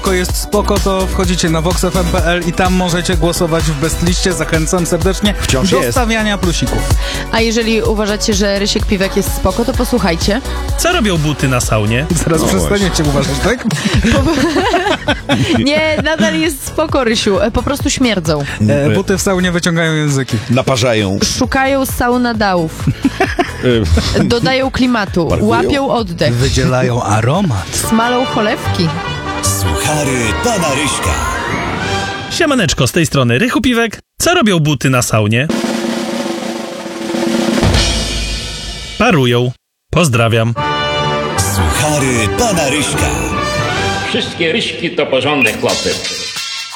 jest spoko, to wchodzicie na voxfm.pl i tam możecie głosować w bestliście. Zachęcam serdecznie do stawiania plusików. A jeżeli uważacie, że Rysiek Piwek jest spoko, to posłuchajcie. Co robią buty na saunie? Zaraz przestaniecie uważać, tak? Nie, nadal jest spoko, Rysiu. Po prostu śmierdzą. Buty w saunie wyciągają języki. Naparzają. Szukają saunadałów. Dodają klimatu. Łapią oddech. Wydzielają aromat. Smalą cholewki. Suchary pana Ryśka. Siemaneczko, z tej strony Rychu Piwek. Co robią buty na saunie? Parują. Pozdrawiam. Suchary pana Ryśka. Wszystkie ryśki to porządne chłopy.